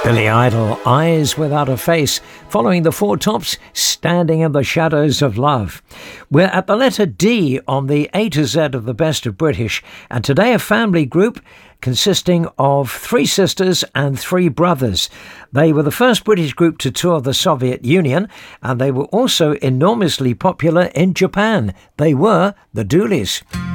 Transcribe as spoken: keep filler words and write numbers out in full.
Billy Idol, Eyes Without a Face, following the Four Tops, Standing in the Shadows of Love. We're at the letter D on the A to Z of the Best of British, and today a family group consisting of three sisters and three brothers. They were the first British group to tour the Soviet Union, and they were also enormously popular in Japan. They were the Dooleys.